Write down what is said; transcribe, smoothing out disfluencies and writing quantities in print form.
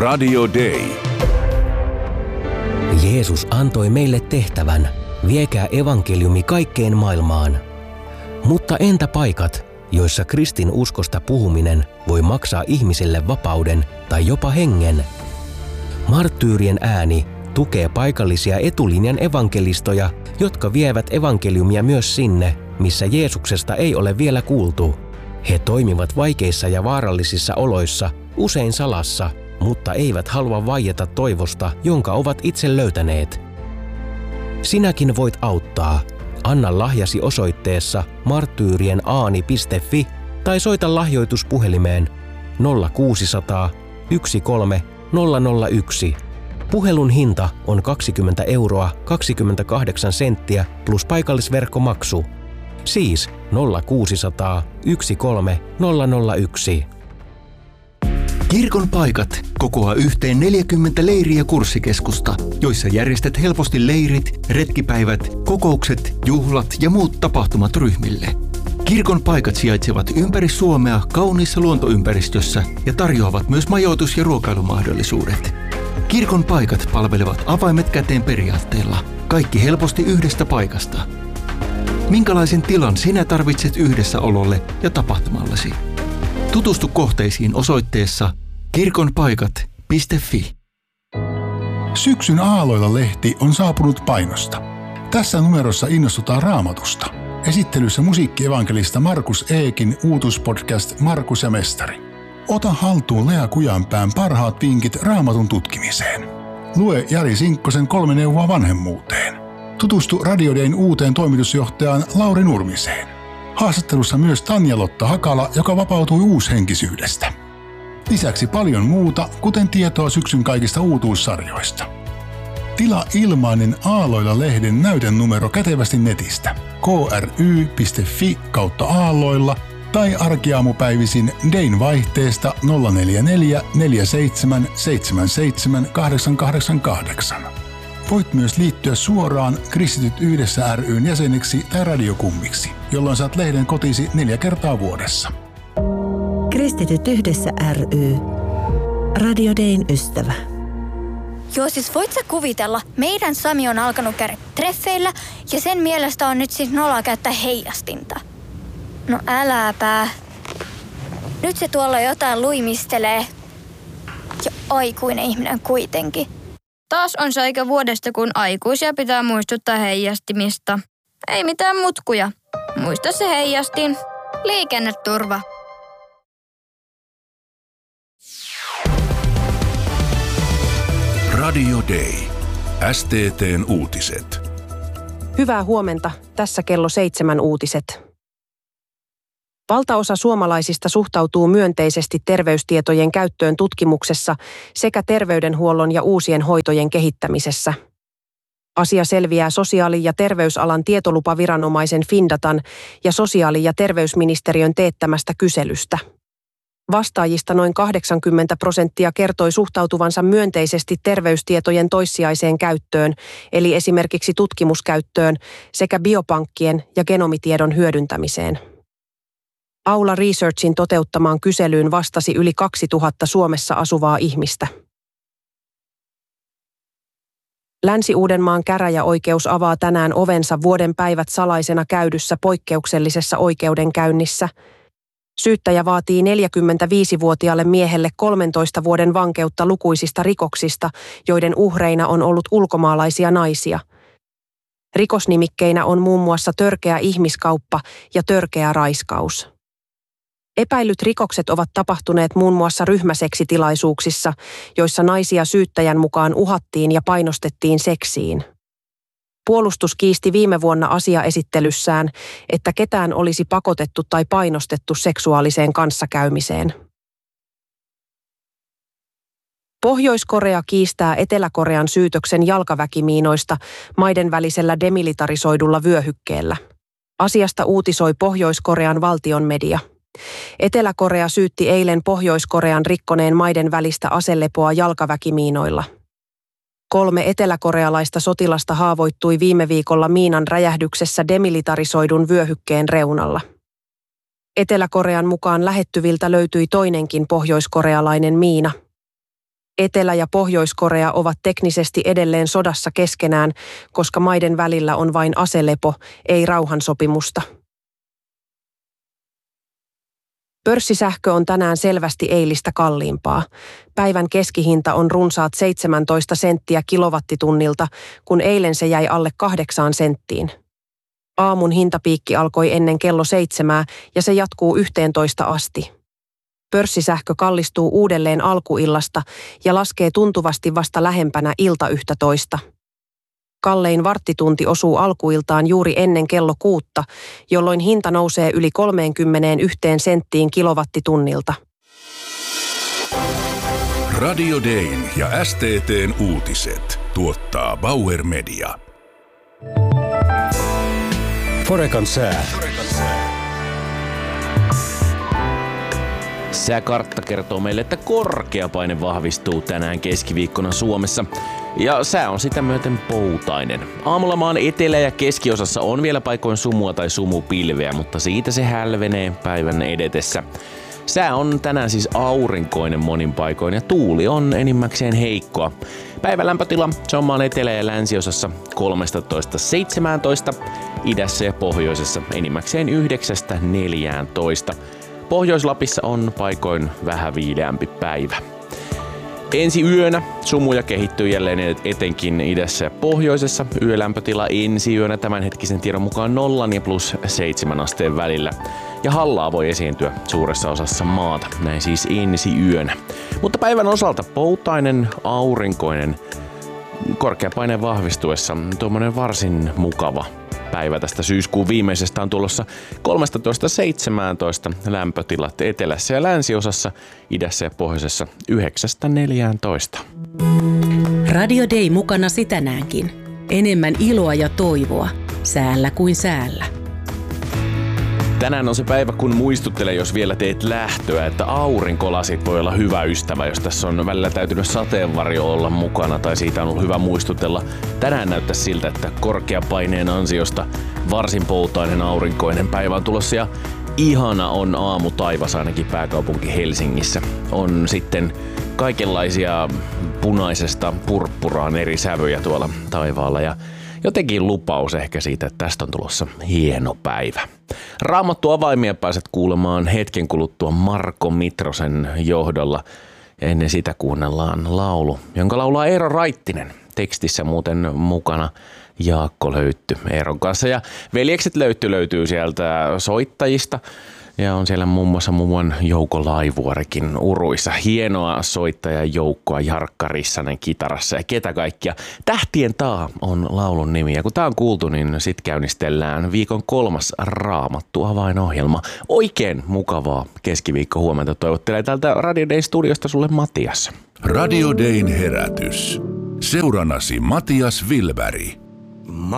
Radio Day. Jeesus antoi meille tehtävän, viekää evankeliumi kaikkeen maailmaan. Mutta entä paikat, joissa kristin uskosta puhuminen voi maksaa ihmisille vapauden tai jopa hengen? Marttyyrien ääni tukee paikallisia etulinjan evankelistoja, jotka vievät evankeliumia myös sinne, missä Jeesuksesta ei ole vielä kuultu. He toimivat vaikeissa ja vaarallisissa oloissa, usein salassa, mutta eivät halua vaieta toivosta, jonka ovat itse löytäneet. Sinäkin voit auttaa. Anna lahjasi osoitteessa marttyyrienAani.fi tai soita lahjoituspuhelimeen 0600 13 001. Puhelun hinta on 20 € 28 senttiä plus paikallisverkkomaksu. Siis 0600 13 001. Kirkon paikat kokoaa yhteen 40 leiri- ja kurssikeskusta, joissa järjestät helposti leirit, retkipäivät, kokoukset, juhlat ja muut tapahtumat ryhmille. Kirkon paikat sijaitsevat ympäri Suomea kauniissa luontoympäristössä ja tarjoavat myös majoitus- ja ruokailumahdollisuudet. Kirkon paikat palvelevat avaimet käteen periaatteella, kaikki helposti yhdestä paikasta. Minkälaisen tilan sinä tarvitset yhdessäololle ja tapahtumallesi? Tutustu kohteisiin osoitteessa kirkonpaikat.fi. Syksyn Aalloilla-lehti on saapunut painosta. Tässä numerossa innostutaan Raamatusta. Esittelyssä musiikkievankelista Markus Eekin uutuspodcast Markus ja Mestari. Ota haltuun Lea Kujanpään parhaat vinkit Raamatun tutkimiseen. Lue Jari Sinkkosen 3 neuvoa vanhemmuuteen. Tutustu Radio Dayn uuteen toimitusjohtajaan Lauri Nurmiseen. Haastattelussa myös Tanja-Lotta Hakala, joka vapautui uushenkisyydestä. Lisäksi paljon muuta, kuten tietoa syksyn kaikista uutuussarjoista. Tilaa ilmainen Aalloilla-lehden näytenumero kätevästi netistä kry.fi/aalloilla tai arkiaamupäivisin Dayn vaihteesta 044 47 77 888. Voit myös liittyä suoraan Kristityt Yhdessä ry:n jäseneksi tai radiokummiksi, jolloin saat lehden kotisi 4 kertaa vuodessa. Kristityt Yhdessä ry. Radio Dayn ystävä. Joo, siis voit sä kuvitella, meidän Sami on alkanut käydä treffeillä ja sen mielestä on nyt siis noloa käyttää heijastinta. No äläpä. Nyt se tuolla jotain luimistelee. Ja aikuinen ihminen kuitenkin. Taas on se aika vuodesta, kun aikuisia pitää muistuttaa heijastimista. Ei mitään mutkuja. Muista se heijastin. Liikenneturva. Radio Day. STT:n uutiset. Hyvää huomenta. Tässä kello 7 uutiset. Valtaosa suomalaisista suhtautuu myönteisesti terveystietojen käyttöön tutkimuksessa sekä terveydenhuollon ja uusien hoitojen kehittämisessä. Asia selviää sosiaali- ja terveysalan tietolupaviranomaisen Findatan ja sosiaali- ja terveysministeriön teettämästä kyselystä. Vastaajista noin 80% kertoi suhtautuvansa myönteisesti terveystietojen toissijaiseen käyttöön, eli esimerkiksi tutkimuskäyttöön, sekä biopankkien ja genomitiedon hyödyntämiseen. Aula Researchin toteuttamaan kyselyyn vastasi yli 2000 Suomessa asuvaa ihmistä. Länsi-Uudenmaan käräjäoikeus avaa tänään ovensa vuoden päivät salaisena käydyssä poikkeuksellisessa oikeudenkäynnissä. Syyttäjä vaatii 45-vuotiaalle miehelle 13 vuoden vankeutta lukuisista rikoksista, joiden uhreina on ollut ulkomaalaisia naisia. Rikosnimikkeinä on muun muassa törkeä ihmiskauppa ja törkeä raiskaus. Epäillyt rikokset ovat tapahtuneet muun muassa ryhmäseksitilaisuuksissa, joissa naisia syyttäjän mukaan uhattiin ja painostettiin seksiin. Puolustus kiisti viime vuonna asiaesittelyssään, että ketään olisi pakotettu tai painostettu seksuaaliseen kanssakäymiseen. Pohjois-Korea kiistää Etelä-Korean syytöksen jalkaväkimiinoista maiden välisellä demilitarisoidulla vyöhykkeellä. Asiasta uutisoi Pohjois-Korean valtion media. Etelä-Korea syytti eilen Pohjois-Korean rikkoneen maiden välistä aselepoa jalkaväkimiinoilla. 3 eteläkorealaista sotilasta haavoittui viime viikolla miinan räjähdyksessä demilitarisoidun vyöhykkeen reunalla. Etelä-Korean mukaan lähettyviltä löytyi toinenkin pohjoiskorealainen miina. Etelä- ja Pohjois-Korea ovat teknisesti edelleen sodassa keskenään, koska maiden välillä on vain aselepo, ei rauhansopimusta. Pörssisähkö on tänään selvästi eilistä kalliimpaa. Päivän keskihinta on runsaat 17 senttiä kilowattitunnilta, kun eilen se jäi alle 8 senttiin. Aamun hintapiikki alkoi ennen kello 7 ja se jatkuu 11 asti. Pörssisähkö kallistuu uudelleen alkuillasta ja laskee tuntuvasti vasta lähempänä ilta 11. Kallein varttitunti osuu alkuiltaan juuri ennen kello 6, jolloin hinta nousee yli 31 senttiin kilowattitunnilta. Radio Dayn ja STT:n uutiset tuottaa Bauer Media. Forecan sää. Sääkartta kertoo meille, että korkea paine vahvistuu tänään keskiviikkona Suomessa. Ja sää on sitä myöten poutainen. Aamulla maan etelä- ja keskiosassa on vielä paikoin sumua tai sumupilveä, mutta siitä se hälvenee päivän edetessä. Sää on tänään siis aurinkoinen monin paikoin ja tuuli on enimmäkseen heikkoa. Päivän lämpötila se on maan etelä- ja länsiosassa 13–17, idässä ja pohjoisessa enimmäkseen 9–14. Pohjois-Lapissa on paikoin vähän viileämpi päivä. Ensi yönä sumuja kehittyy jälleen etenkin idässä ja pohjoisessa. Yölämpötila ensi yönä tämänhetkisen tiedon mukaan 0 ja +7 asteen välillä. Ja hallaa voi esiintyä suuressa osassa maata, näin siis ensi yönä. Mutta päivän osalta poutainen, aurinkoinen, korkeapaineen vahvistuessa tuommoinen varsin mukava päivä tästä syyskuun viimeisestä on tulossa 13–17 lämpötilat etelässä ja länsiosassa, idässä ja pohjoisessa 9–14. Radio Day mukanasi tänäänkin. Enemmän iloa ja toivoa, säällä kuin säällä. Tänään on se päivä, kun muistuttelee, jos vielä teet lähtöä, että aurinkolasit voi olla hyvä ystävä, jos tässä on välillä täytynyt sateenvarjo olla mukana tai siitä on ollut hyvä muistutella. Tänään näyttää siltä, että korkeapaineen ansiosta varsin poutainen aurinkoinen päivä on tulossa ja ihana on aamu taivas ainakin pääkaupunki Helsingissä. On sitten kaikenlaisia punaisesta purppuraan eri sävyjä tuolla taivaalla ja jotenkin lupaus ehkä siitä, että tästä on tulossa hieno päivä. Raamattu avaimia pääset kuulemaan hetken kuluttua Marko Mitrosen johdolla. Ja ennen sitä kuunnellaan laulu, jonka laulaa Eero Raittinen. Tekstissä muuten mukana Jaakko Löytty Eeron kanssa. Ja veljekset löytyy sieltä soittajista. Ja on siellä muun muassa muun Jouko Laivuorikin uruissa. Hienoa soittajajoukkoa, Jarkka Rissanen kitarassa ja ketä kaikkia. Tähtien taa on laulun nimi. Ja kun tää on kuultu, niin sit käynnistellään viikon 3. Raamattu avainohjelma. Oikein mukavaa keskiviikko huomenta toivottelee täältä Radio Dayn studiosta sulle Matias. Radio Dayn herätys. Seurannasi Matias Wilberg.